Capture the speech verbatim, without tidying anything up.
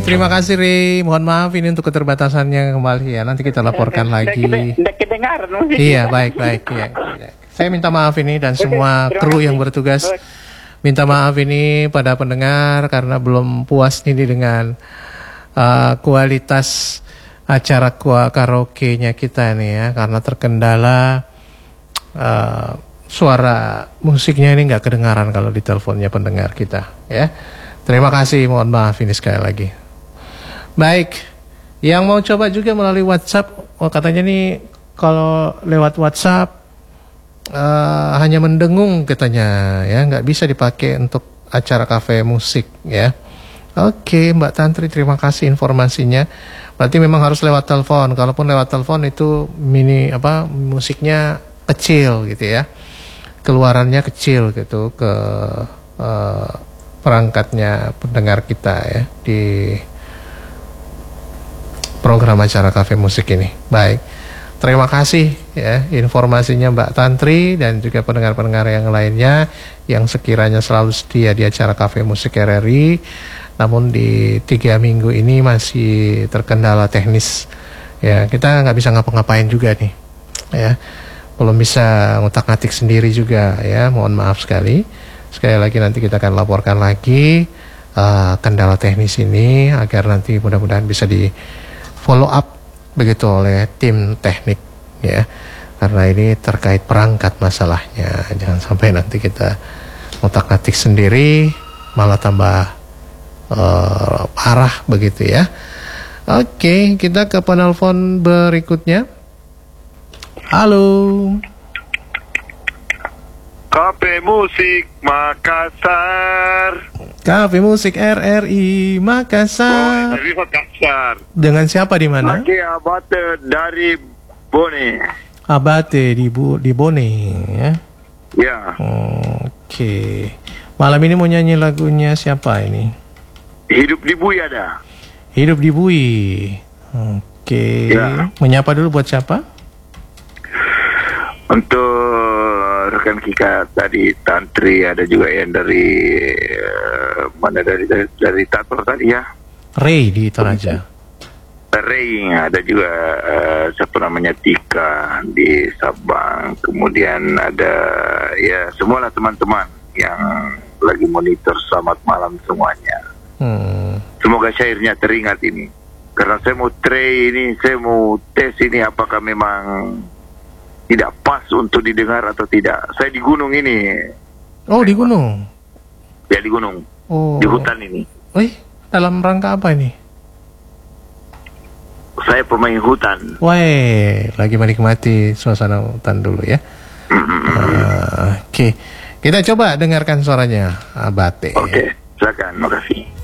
terima kasih Ri. Mohon maaf ini untuk keterbatasannya kembali ya. Nanti kita laporkan lagi. Tidak kedengaran. Iya, baik, baik. Iya. Saya minta maaf ini dan semua kru yang bertugas. Minta maaf ini pada pendengar karena belum puas ini dengan uh, kualitas acara karaoke-nya kita nih ya. Karena terkendala uh, suara musiknya ini nggak kedengaran kalau di teleponnya pendengar kita ya. Terima kasih, mohon maaf ini sekali lagi. Baik, yang mau coba juga melalui WhatsApp, oh katanya nih kalau lewat WhatsApp uh, hanya mendengung katanya ya, nggak bisa dipakai untuk acara kafe musik ya. Oke, Mbak Tantri, terima kasih informasinya. Berarti memang harus lewat telepon. Kalaupun lewat telepon itu mini apa musiknya kecil gitu ya, keluarannya kecil gitu ke uh, perangkatnya pendengar kita ya di program acara kafe musik ini. Baik, terima kasih ya informasinya Mbak Tantri dan juga pendengar-pendengar yang lainnya yang sekiranya selalu setia di acara kafe musik R R I, namun di tiga minggu ini masih terkendala teknis ya, kita nggak bisa ngapa-ngapain juga nih ya, belum bisa ngutak-ngatik sendiri juga ya, mohon maaf sekali. Sekali lagi nanti kita akan laporkan lagi uh, kendala teknis ini agar nanti mudah-mudahan bisa di follow up begitu oleh tim teknik ya, karena ini terkait perangkat masalahnya. Jangan sampai nanti kita ngotak-ngatik sendiri malah tambah uh, parah begitu ya. Oke, kita ke penelpon berikutnya. Halo. Kafe Musik Makassar. Kafe Musik R R I Makassar. Oh, dari Makassar. Dengan siapa di mana? Oke, Abate dari Bone. Abate di Bu di Bone ya. Ya. Oke. Malam ini mau nyanyi lagunya siapa ini? Hidup di Bui ada. Hidup di Bui. Oke. Ya. Menyapa dulu buat siapa? Untuk rekan kita tadi Tantri, ada juga yang dari uh, mana dari dari, dari Tator tadi ya. Ray di Toraja. Ray, ada juga uh, siapa namanya Tika di Sabang. Kemudian ada ya semualah teman-teman yang lagi monitor. Selamat malam semuanya. Hmm. Semoga syairnya teringat ini. Karena saya mau try ini, saya mau tes ini apakah memang tidak pas untuk didengar atau tidak. Saya di gunung ini. Oh, di gunung? Ya, di gunung. Oh. Di hutan ini. Wih, dalam rangka apa ini? Saya pemain hutan. Wah, lagi menikmati suasana hutan dulu ya. uh, Oke, okay. Kita coba dengarkan suaranya Abate. Oke, okay. Silakan, makasih.